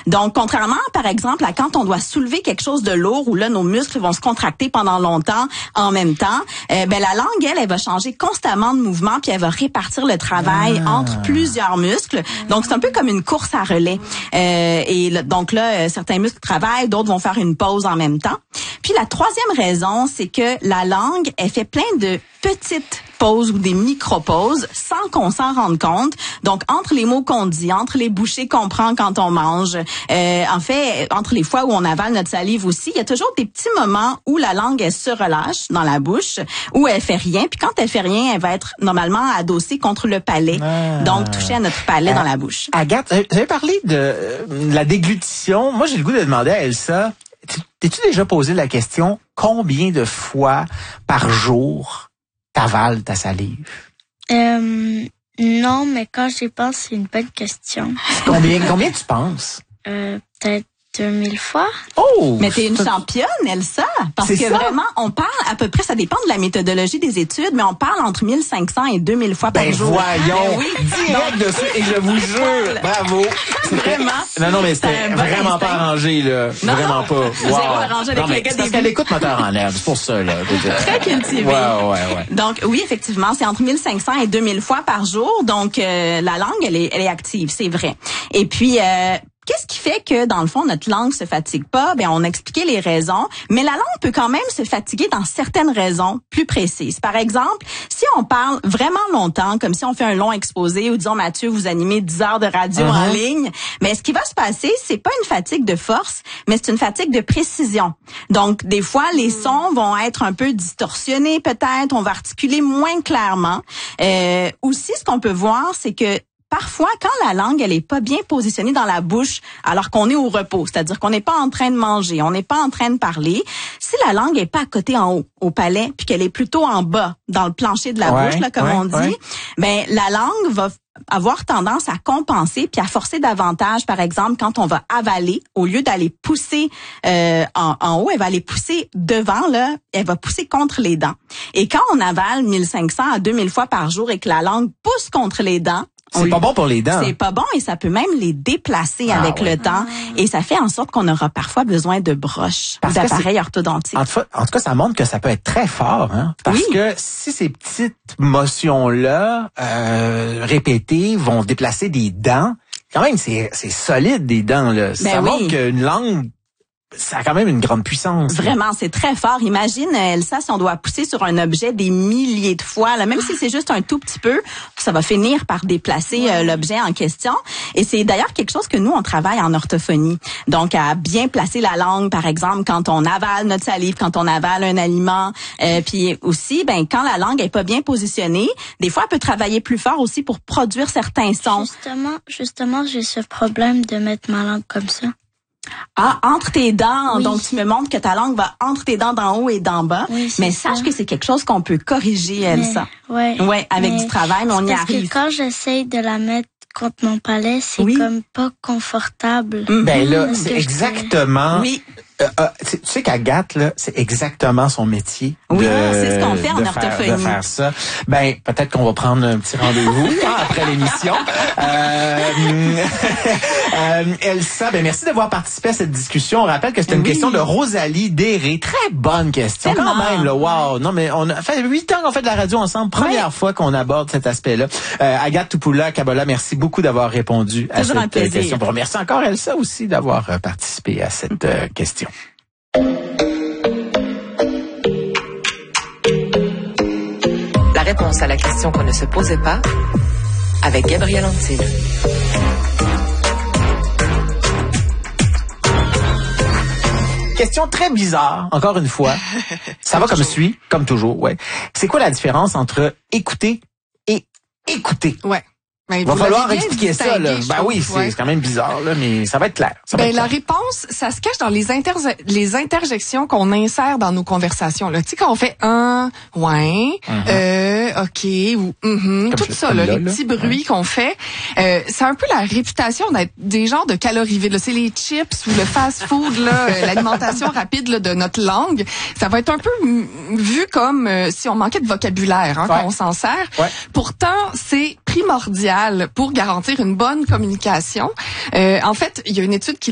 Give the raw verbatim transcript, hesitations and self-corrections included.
Donc, contrairement, par exemple, à quand on doit soulever quelque chose de lourd, où là, nos muscles vont se contracter pendant longtemps en même temps, euh, ben la langue, elle, elle va changer constamment de mouvement, puis elle va répartir le travail ah. entre plusieurs muscles. Donc, c'est un peu comme une course à relais. Euh, et le, donc là, certains muscles travaillent, d'autres vont faire une pause en même temps. Puis la troisième raison, c'est que la langue, elle fait plein de petites pauses ou des micro-pauses sans qu'on s'en rende compte. Donc, entre les mots qu'on dit, entre les bouchées qu'on prend quand on mange, euh, en fait, entre les fois où on avale notre salive aussi, il y a toujours des petits moments où la langue, elle se relâche dans la bouche, où elle fait rien. Puis quand elle fait rien, elle va être normalement adossée contre le palais. Ah. Donc, toucher à notre palais euh, dans la bouche. Agathe, tu avais parlé de euh, la déglutition. Moi, j'ai le goût de demander à Elsa, t'es-tu déjà posé la question combien de fois par jour t'avales ta salive? Euh, non, mais quand j'y pense, c'est une bonne question. Combien, combien tu penses? Euh, peut-être deux mille fois. Oh! Mais t'es une championne, Elsa. Parce que ça? Vraiment, on parle à peu près, ça dépend de la méthodologie des études, mais on parle entre mille cinq cents et deux mille fois ben par jour. Voyons! Ben oui, direct dessus, et je vous jure, bravo! Vraiment? Non, non, mais c'était vraiment instinct. Pas arrangé, là. Non, vraiment pas. Wow. Zéro arrangé avec non, mais les gars c'est parce qu'elle écoute Moteur en herbe, c'est pour ça, là. Très cultivée. Ouais, ouais, ouais. Donc, oui, effectivement, c'est entre mille cinq cents et deux mille fois par jour. Donc, euh, la langue, elle est, elle est active, c'est vrai. Et puis, euh, qu'est-ce qui fait que, dans le fond, notre langue se fatigue pas? Ben, on a expliqué les raisons, mais la langue peut quand même se fatiguer dans certaines raisons plus précises. Par exemple, si on parle vraiment longtemps, comme si on fait un long exposé, ou disons, Mathieu, vous animez dix heures de radio uh-huh. en ligne, mais ce qui va se passer, c'est pas une fatigue de force, mais c'est une fatigue de précision. Donc, des fois, les sons vont être un peu distorsionnés, peut-être, on va articuler moins clairement. Euh, aussi, ce qu'on peut voir, c'est que parfois, quand la langue, elle est pas bien positionnée dans la bouche, alors qu'on est au repos, c'est-à-dire qu'on n'est pas en train de manger, on n'est pas en train de parler, si la langue est pas à côté en haut, au palais, puis qu'elle est plutôt en bas, dans le plancher de la ouais, bouche, là, comme ouais, on dit, ouais. ben, la langue va avoir tendance à compenser puis à forcer davantage, par exemple, quand on va avaler, au lieu d'aller pousser euh, en, en haut, elle va aller pousser devant, là, elle va pousser contre les dents. Et quand on avale mille cinq cents à deux mille fois par jour et que la langue pousse contre les dents, c'est pas bon pour les dents. C'est pas bon et ça peut même les déplacer ah, avec ouais. le temps. Et ça fait en sorte qu'on aura parfois besoin de broches ou d'appareils orthodontiques. En tout, en tout cas, ça montre que ça peut être très fort. Hein? Parce oui. que si ces petites motions-là euh, répétées vont déplacer des dents, quand même, c'est, c'est solide des dents. Là. Ben ça oui. montre qu'une langue, ça a quand même une grande puissance. Vraiment, c'est très fort. Imagine, Elsa, si on doit pousser sur un objet des milliers de fois, là, même si c'est juste un tout petit peu, ça va finir par déplacer ouais. euh, l'objet en question. Et c'est d'ailleurs quelque chose que nous, on travaille en orthophonie. Donc, à bien placer la langue, par exemple, quand on avale notre salive, quand on avale un aliment. Euh, puis aussi, ben quand la langue est pas bien positionnée, des fois, elle peut travailler plus fort aussi pour produire certains sons. Justement, justement, j'ai ce problème de mettre ma langue comme ça. Ah, entre tes dents. Oui. Donc, tu me montres que ta langue va entre tes dents d'en haut et d'en bas. Oui, mais sache ça. que c'est quelque chose qu'on peut corriger, Elsa. Oui. Ouais, avec mais du travail, mais on y parce arrive. Que quand j'essaye de la mettre contre mon palais, c'est oui. comme pas confortable. Mm-hmm. Ben là, c'est exactement... Oui. Euh, euh, tu sais qu'Agathe, là, c'est exactement son métier. Oui, de, c'est ce qu'on fait en orthophonie. De faire ça. Ben, peut-être qu'on va prendre un petit rendez-vous hein, après l'émission. Euh, euh, Elsa, ben merci d'avoir participé à cette discussion. On rappelle que c'était une oui. question de Rosalie Déré. Très bonne question. Tellement. Quand même, là, wow. Non, mais on a fait huit ans qu'on fait de la radio ensemble. Première oui. fois qu'on aborde cet aspect-là. Euh, Agathe Toupula-Kabola, merci beaucoup d'avoir répondu à Toujours cette question. On remercie encore Elsa aussi d'avoir euh, participé à cette euh, question. La réponse à la question qu'on ne se posait pas avec Gabriel Antil. Question très bizarre, encore une fois. Ça va comme suit, comme toujours, ouais. C'est quoi la différence entre écouter et écouter? Ouais. Ben, il va falloir expliquer ça, là. Ben oui, c'est ouais. quand même bizarre, là, mais ça va être clair. Ça va ben, être la clair. réponse, ça se cache dans les, interje- les interjections qu'on insère dans nos conversations, là. Tu sais, quand on fait un, ouais, uh-huh. euh, ok, ou, mm-hmm, tout ça, là, là, les là. petits bruits ouais. qu'on fait, euh, c'est un peu la réputation d'être des genres de calories vides, là. C'est les chips ou le fast-food, là, euh, l'alimentation rapide, là, de notre langue. Ça va être un peu m- vu comme euh, si on manquait de vocabulaire, hein, ouais. quand on s'en sert. Ouais. Pourtant, c'est primordial pour garantir une bonne communication. Euh, en fait, il y a une étude qui